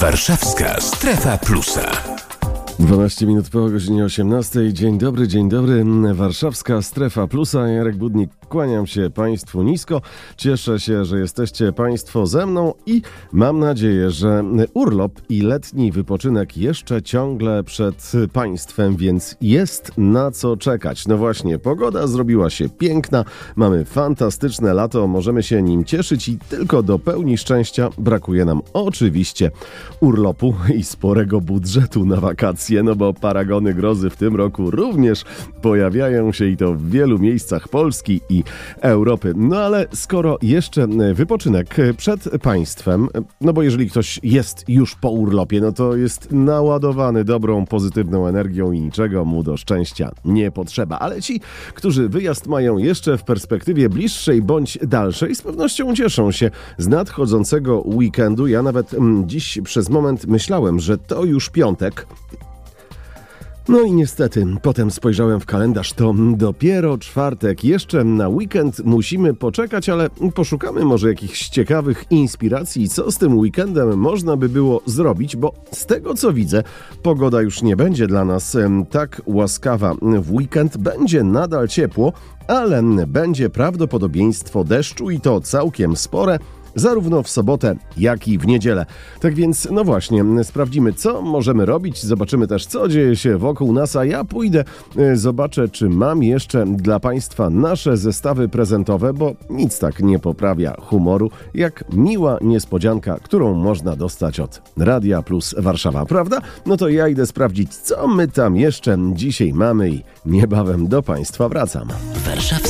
Warszawska Strefa Plusa. 12 minut po godzinie 18. Dzień dobry. Warszawska Strefa Plusa. Jarek Budnik, kłaniam się Państwu nisko. Cieszę się, że jesteście Państwo ze mną i mam nadzieję, że urlop i letni wypoczynek jeszcze ciągle przed Państwem, więc jest na co czekać. No właśnie, pogoda zrobiła się piękna, mamy fantastyczne lato, możemy się nim cieszyć i tylko do pełni szczęścia brakuje nam oczywiście urlopu i sporego budżetu na wakacje. No bo paragony grozy w tym roku również pojawiają się i to w wielu miejscach Polski i Europy. No ale skoro jeszcze wypoczynek przed Państwem, no bo jeżeli ktoś jest już po urlopie, no to jest naładowany dobrą, pozytywną energią i niczego mu do szczęścia nie potrzeba. Ale ci, którzy wyjazd mają jeszcze w perspektywie bliższej bądź dalszej, z pewnością cieszą się z nadchodzącego weekendu. Ja nawet dziś przez moment myślałem, że to już piątek. No i niestety, potem spojrzałem w kalendarz, to dopiero czwartek. Jeszcze na weekend musimy poczekać, ale poszukamy może jakichś ciekawych inspiracji, co z tym weekendem można by było zrobić, bo z tego co widzę, pogoda już nie będzie dla nas tak łaskawa. W weekend będzie nadal ciepło, ale będzie prawdopodobieństwo deszczu i to całkiem spore, zarówno w sobotę, jak i w niedzielę. Tak więc, no właśnie, sprawdzimy, co możemy robić, zobaczymy też, co dzieje się wokół nas, a ja pójdę, zobaczę, czy mam jeszcze dla Państwa nasze zestawy prezentowe, bo nic tak nie poprawia humoru, jak miła niespodzianka, którą można dostać od Radia Plus Warszawa, prawda? No to ja idę sprawdzić, co my tam jeszcze dzisiaj mamy i niebawem do Państwa wracam. Warszawska